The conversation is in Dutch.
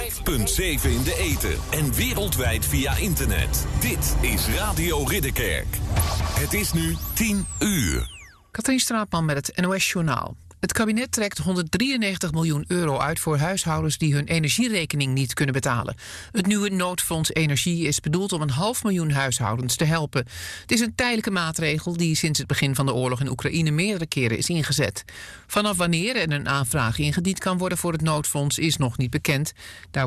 105.7 in de ether en wereldwijd via internet. Dit is Radio Ridderkerk. Het is nu 10 uur. Katrien Straatman met het NOS-journaal. Het kabinet trekt 193 miljoen euro uit voor huishoudens die hun energierekening niet kunnen betalen. Het nieuwe noodfonds Energie is bedoeld om 500.000 huishoudens te helpen. Het is een tijdelijke maatregel die sinds het begin van de oorlog in Oekraïne meerdere keren is ingezet. Vanaf wanneer er een aanvraag ingediend kan worden voor het noodfonds is nog niet bekend. Daar